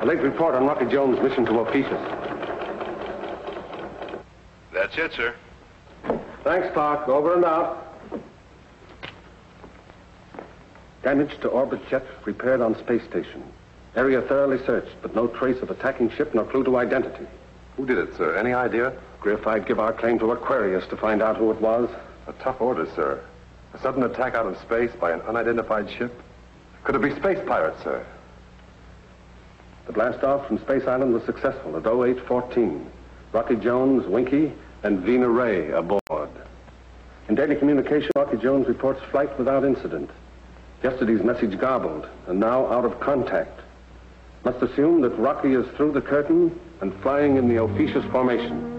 A late report on Rocky Jones' mission to Ophiuchus. That's it, sir. Thanks, Clark. Over and out. Damage to orbit jet repaired on space station. Area thoroughly searched, but no trace of attacking ship nor clue to identity. Who did it, sir? Any idea? Griff, I'd give our claim to Aquarius to find out who it was. A tough order, sir. A sudden attack out of space by an unidentified ship? Could it be space pirates, sir? The blast-off from Space Island was successful at 0814. Rocky Jones, Winky, and Vina Ray aboard. In daily communication, Rocky Jones reports flight without incident. Yesterday's message garbled, and now out of contact. Must assume that Rocky is through the curtain and flying in the Ophiuchus formation.